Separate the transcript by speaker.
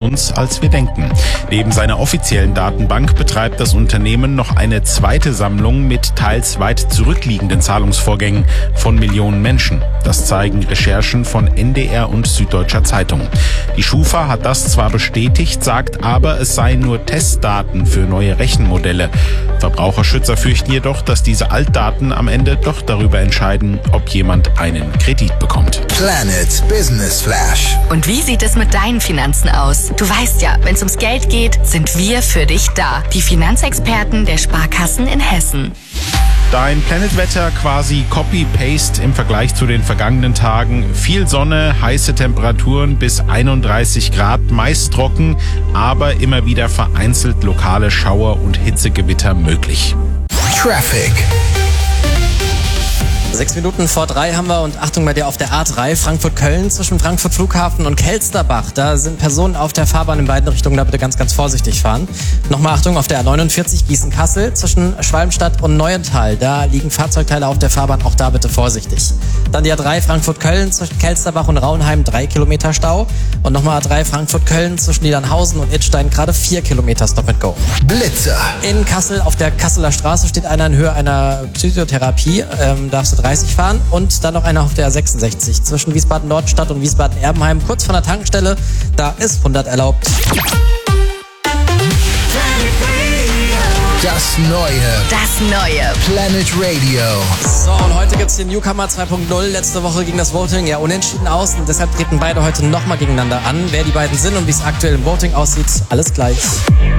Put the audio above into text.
Speaker 1: uns, als wir denken. Neben seiner offiziellen Datenbank betreibt das Unternehmen noch eine zweite Sammlung mit teils weit zurückliegenden Zahlungsvorgängen von Millionen Menschen. Das zeigen Recherchen von NDR und Süddeutscher Zeitung. Die Schufa hat das zwar bestätigt, sagt aber, es seien nur Testdaten für neue Rechenmodelle. Verbraucherschützer fürchten jedoch, dass diese Altdaten am Ende doch darüber entscheiden, ob jemand einen Kredit bekommt.
Speaker 2: Planet Business Flash.
Speaker 3: Und wie sieht es mit deinen Finanzen aus? Du weißt ja, wenn es ums Geld geht, sind wir für dich da. Die Finanzexperten der Sparkassen in Hessen.
Speaker 1: Dein Planetwetter quasi Copy-Paste im Vergleich zu den vergangenen Tagen. Viel Sonne, heiße Temperaturen bis 31 Grad, meist trocken, aber immer wieder vereinzelt lokale Schauer und Hitzegewitter möglich.
Speaker 2: Traffic.
Speaker 4: 6 Minuten vor 3 haben wir, und Achtung bei dir auf der A3, Frankfurt-Köln zwischen Frankfurt Flughafen und Kelsterbach. Da sind Personen auf der Fahrbahn in beiden Richtungen, da bitte ganz, ganz vorsichtig fahren. Nochmal Achtung auf der A49 Gießen-Kassel zwischen Schwalmstadt und Neuental. Da liegen Fahrzeugteile auf der Fahrbahn, auch da bitte vorsichtig. Dann die A3 Frankfurt-Köln zwischen Kelsterbach und Raunheim 3 Kilometer Stau. Und nochmal A3 Frankfurt-Köln zwischen Niedernhausen und Idstein gerade 4 Kilometer Stop and Go.
Speaker 2: Blitzer.
Speaker 4: In Kassel auf der Kasseler Straße steht einer in Höhe einer Psychotherapie, darfst du 30 fahren, und dann noch einer auf der 66 zwischen Wiesbaden-Nordstadt und Wiesbaden-Erbenheim, kurz von der Tankstelle, da ist 100 erlaubt.
Speaker 2: Das neue Planet Radio.
Speaker 4: So, und heute gibt's den Newcomer 2.0. Letzte Woche ging das Voting ja unentschieden aus, und deshalb treten beide heute nochmal gegeneinander an. Wer die beiden sind und wie es aktuell im Voting aussieht, alles gleich.